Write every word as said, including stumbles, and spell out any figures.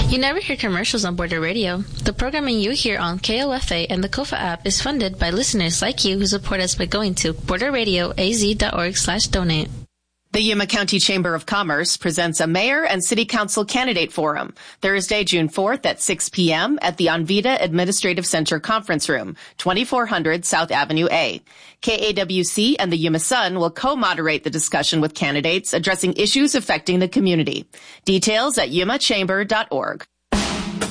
You never hear commercials on Border Radio. The programming you hear on K O F A and the Kofa app is funded by listeners like you who support us by going to border radio a z dot org slash donate. The Yuma County Chamber of Commerce presents a mayor and city council candidate forum Thursday, June fourth at six p.m. at the Onvita Administrative Center Conference Room, twenty-four hundred South Avenue A. K A W C and the Yuma Sun will co-moderate the discussion with candidates addressing issues affecting the community. Details at yuma chamber dot org.